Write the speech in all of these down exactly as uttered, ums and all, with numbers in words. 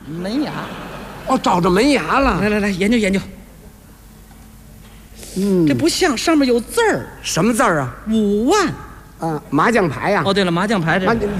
门牙。 哦，找着门牙了。 来来来，研究研究。 嗯， 这不像，上面有字儿。 什么字儿啊？ 五万。 啊，麻将牌呀、啊。 哦，对了，麻将牌这。 啊、你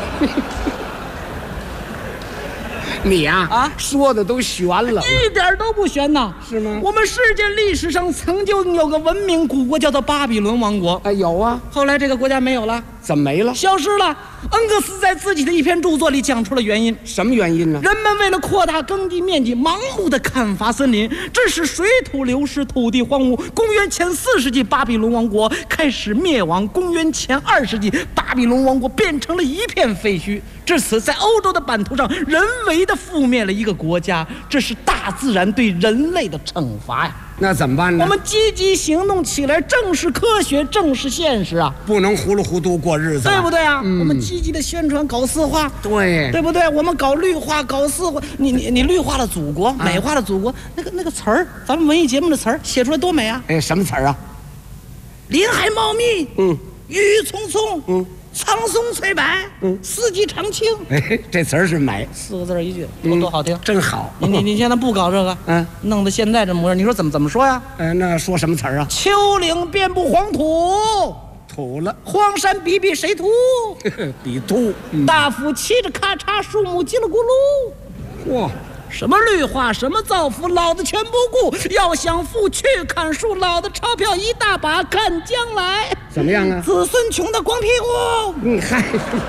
你呀、啊，啊，说的都悬了， 一点都不悬呐， 是吗？ 我们世界历史上曾经有个文明古国，叫做巴比伦王国。 啊，有啊。 后来这个国家没有了。 怎么没了？ 消失了。恩格斯在自己的一篇著作里讲出了原因。 什么原因呢？ 人们为了扩大耕地面积，盲目的砍伐森林，致使水土流失，土地荒芜。公元前四世纪，巴比伦王国开始灭亡。公元前二世纪，巴比伦王国变成了一片废墟。至此，在欧洲的版图上，人为的覆灭了一个国家，这是大自然对人类的惩罚呀。 那怎么办呢？ 我们积极行动起来，正是科学，正是现实啊！ 不能糊里糊涂过日子， 对不对啊？ 嗯、 我们积极的宣传，搞四化， 对， 对不对？我们搞绿化，搞四化，你你你绿化了祖国，美化了祖国，啊、那个那个词儿，咱们文艺节目的词儿写出来多美啊！ 哎，什么词儿啊？ 林海茂密， 嗯， 郁郁葱葱， 嗯。 苍松翠柏，嗯，四季常青。 哎，这词儿是美， 四个字一句，多多好听， 真好。 你你你现在不搞这个，嗯，弄得现在这模样，你说怎么怎么说呀？ 呃，那说什么词儿啊？ 丘陵遍布黄土， 土了； 荒山比比谁秃？ 比秃。 嗯、大斧骑着咔嚓，树木叽里咕噜。 哇！ 什么绿化，什么造福，老子全不顾。要想富，去砍树，老子钞票一大把，看将来。 怎么样啊？ 子孙穷的光屁股。 你看，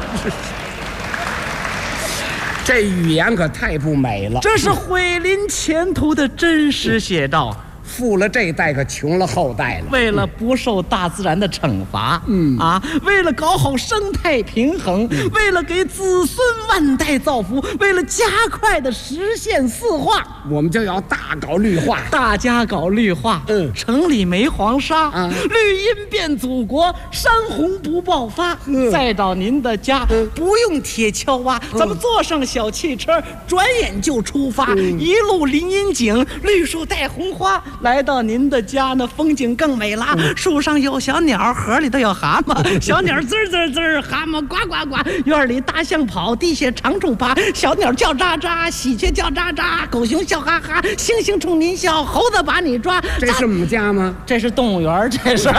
这语言可太不美了。 这是毁林前途的真实写照。 富了这代，可穷了后代了。 为了不受大自然的惩罚，嗯啊，为了搞好生态平衡，嗯、为了给子孙万代造福，为了加快的实现四化， 我们就要大搞绿化。 大家搞绿化，嗯，城里没黄沙，啊、绿荫遍祖国，山洪不爆发。嗯、再到您的家，嗯、不用铁锹挖，嗯、咱们坐上小汽车，转眼就出发，嗯、一路林荫景，绿树带红花。来到您的家呢，风景更美啦。嗯、树上有小鸟，河里头有蛤蟆，小鸟滋滋滋，蛤蟆呱呱呱。院里大象跑，地下长虫爬，小鸟叫喳喳，喜鹊叫喳喳，狗熊笑哈哈，猩猩冲您笑，猴子把你抓。 这是我们家吗？ 这是动物园，这是。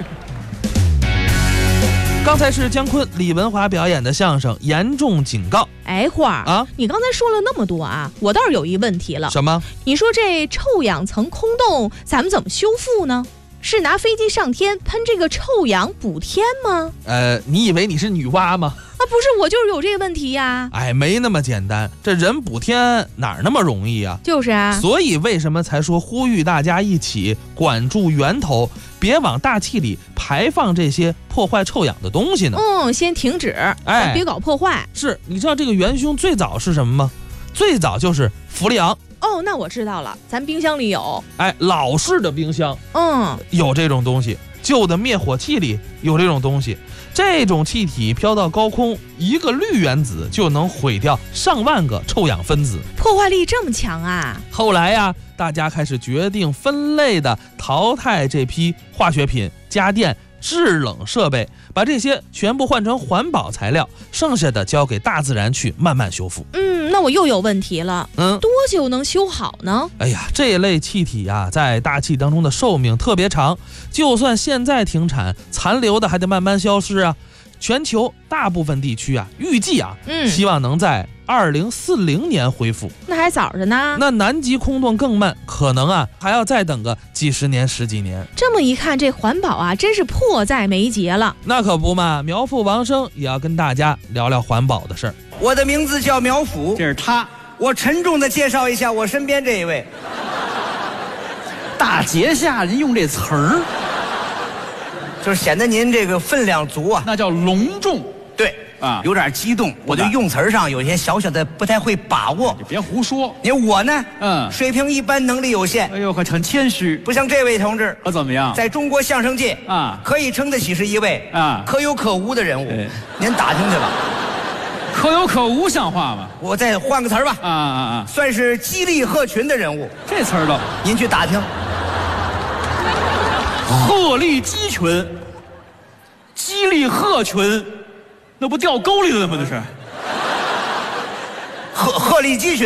刚才是姜昆、李文华表演的相声《严重警告》。 哎，花儿啊， 你刚才说了那么多啊，我倒是有一问题了。 什么？ 你说这臭氧层空洞，咱们怎么修复呢？是拿飞机上天喷这个臭氧补天吗？ 呃，你以为你是女娲吗？ 啊，不是，我就是有这个问题呀。 哎，没那么简单，这人补天哪儿那么容易啊？ 就是啊。 所以为什么才说呼吁大家一起管住源头，别往大气里排放这些破坏臭氧的东西呢？ 嗯，先停止，哎，别搞破坏。 是，你知道这个元凶最早是什么吗？最早就是氟利昂。 哦，那我知道了，咱冰箱里有。 哎，老式的冰箱， 嗯， 有这种东西。旧的灭火器里有这种东西。这种气体飘到高空，一个氯原子就能毁掉上万个臭氧分子， 破坏力这么强啊！ 后来呀，大家开始决定分类的淘汰这批化学品、家电、制冷设备，把这些全部换成环保材料，剩下的交给大自然去慢慢修复。 嗯，那我又有问题了。嗯，多久能修好呢？ 哎呀，这类气体呀，在大气当中的寿命特别长，就算现在停产，残留的还得慢慢消失啊。全球大部分地区啊，预计啊，嗯，希望能在二零四零年恢复。 那还早着呢。 那南极空洞更慢，可能啊还要再等个几十年、十几年。 这么一看，这环保啊，真是迫在眉睫了。 那可不嘛，苗阜王声也要跟大家聊聊环保的事儿。 我的名字叫苗阜， 这是他。 我沉重的介绍一下我身边这一位。 大节下人用这词儿， 就是显得您这个分量足啊。 那叫隆重。 对啊，有点激动，我对用词上有些小小的不太会把握。 你别胡说。 您我呢， 嗯， 水平一般，能力有限。 哎呦，可很谦虚， 不像这位同志。 我怎么样？ 在中国相声界啊， 可以称得起是一位啊可有可无的人物。您打听去吧。 可有可无像话吗？ 我再换个词儿吧。 啊啊啊！ 算是激励鹤群的人物。 这词儿都， 您去打听。 鹤立鸡群，激励鹤群，那不掉沟里了吗？那是。 鹤鹤立鸡群。